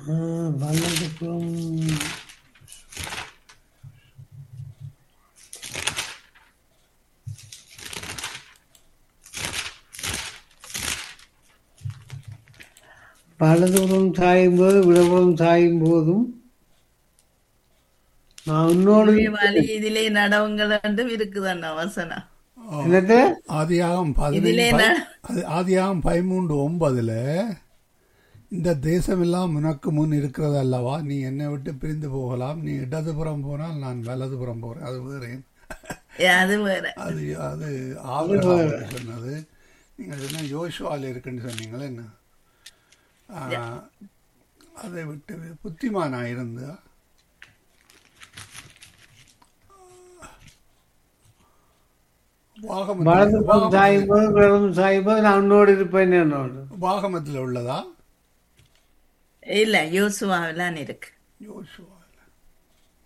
வலதுபுறம் வலதுபுறம் சாயும் போது விடப்புறம் சாயும் போதும் நான் உன்னோடு இதுவே வழி இதிலே நடவுங்கள் என்றும் இருக்குதண்ணா வசனம். என்னது ஆதியாகம் இதிலே 13:9 இந்த தேசமெல்லாம் உனக்கு முன் இருக்கிறது அல்லவா, நீ என்னை விட்டு பிரிந்து போகலாம், நீ இடதுபுறம் போனால் நான் வலதுபுறம் போறேன். அது வேறு அது வேற. அது அது ஆபிரகாம் சொன்னது. நீங்கள் என்ன யோசுவாவில் இருக்குன்னு சொன்னீங்களே என்ன, அதை விட்டு புத்திமானா இருந்தா வலதுபுறம் சாயும் போது விடப்புறம் சாயும் போது நான் உன்னோடு இருப்பேன். என்னோடு பாகமத்தில் உள்ளதா? இல்ல யோசுவாவிலான் இருக்கு. யோசுவா